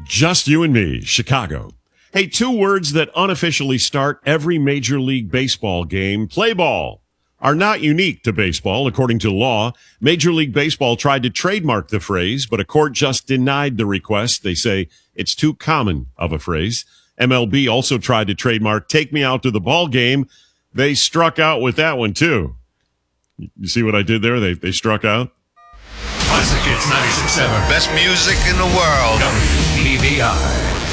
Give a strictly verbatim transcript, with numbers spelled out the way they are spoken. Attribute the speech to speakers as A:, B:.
A: Just You and Me, Chicago. Hey, two words that unofficially start every Major League Baseball game, play ball, are not unique to baseball, according to law. Major League Baseball tried to trademark the phrase, but a court just denied the request. They say it's too common of a phrase. M L B also tried to trademark take me out to the ball game. They struck out with that one, too. You see what I did there? They, they struck out.
B: Classic Hits ninety-six point seven.
C: Best music in the world.
B: W B V I.